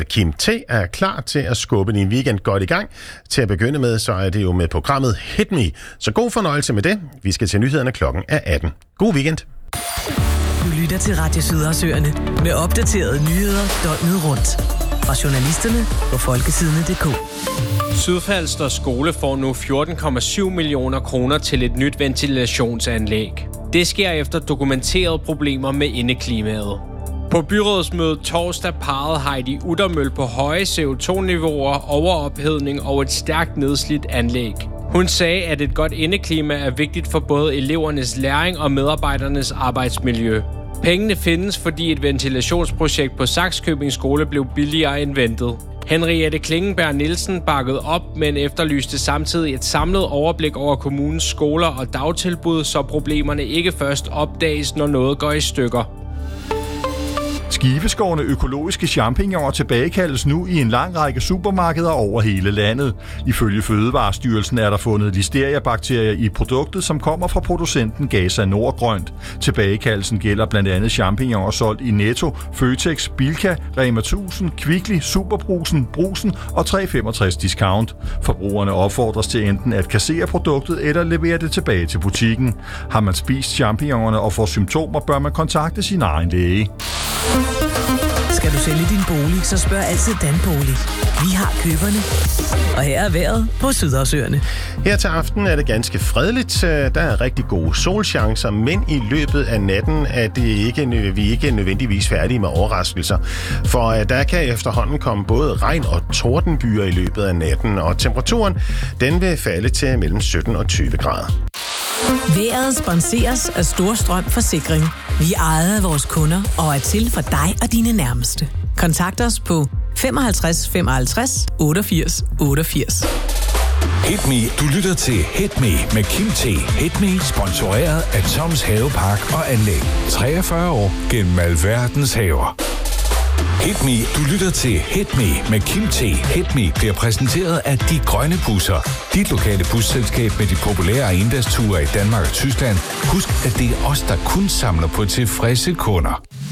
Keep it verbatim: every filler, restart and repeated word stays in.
Kim T. er klar til at skubbe din weekend godt i gang. Til at begynde med, så er det jo med programmet Hit Me. Så god fornøjelse med det. Vi skal til nyhederne klokken er atten. God weekend. Du lytter til Radio Sydersøerne med opdaterede nyheder døgnet rundt. Fra journalisterne på folkesidene punktum d k. Sydfalster skole får nu fjorten komma syv millioner kroner til et nyt ventilationsanlæg. Det sker efter dokumenterede problemer med indeklimaet. På byrådsmødet torsdag pegede Heidi Uttermøl på høje C O to niveauer, overophedning og et stærkt nedslidt anlæg. Hun sagde, at et godt indeklima er vigtigt for både elevernes læring og medarbejdernes arbejdsmiljø. Pengene findes, fordi et ventilationsprojekt på Sakskøbing skole blev billigere end ventet. Henriette Klingenberg Nielsen bakkede op, men efterlyste samtidig et samlet overblik over kommunens skoler og dagtilbud, så problemerne ikke først opdages, når noget går i stykker. Skiveskårne økologiske champignoner tilbagekaldes nu i en lang række supermarkeder over hele landet. Ifølge Fødevarestyrelsen er der fundet listeria-bakterier i produktet, som kommer fra producenten Gaza Nordgrønt. Tilbagekaldelsen gælder blandt andet champignoner solgt i Netto, Føtex, Bilka, Rema tusind, Kvickly, Superbrusen, Brusen og tre komma femogtres Discount. Forbrugerne opfordres til enten at kassere produktet eller levere det tilbage til butikken. Har man spist champignonerne og får symptomer, bør man kontakte sin egen læge. Skal du sælge din bolig, så spørg altid Danbolig. Vi har køberne. Og her er vejret på Sydersøerne. Her til aften er det ganske fredeligt. Der er rigtig gode solchancer, men i løbet af natten er det ikke, vi ikke nødvendigvis færdige med overraskelser. For der kan efterhånden komme både regn og tordenbyer i løbet af natten, og temperaturen den vil falde til mellem sytten og tyve grader. Vejret sponseres af Storstrøm Forsikring. Vi er ejet af vores kunder og er til for dig og dine nærmeste. Kontakt os på femoghalvtreds femoghalvtreds otteogfirs otteogfirs. Hit Me. Du lytter til Hit Me med Kim T. Hit Me sponsoreret af Toms Havepark og Anlæg. treogfyrre år gennem alverdens haver. Hit Me. Du lytter til Hit Me med Kim T. Hit Me bliver præsenteret af De Grønne Busser. Dit lokale busselskab med de populære endagsture i Danmark og Tyskland. Husk, at det er os, der kun samler på tilfredse kunder.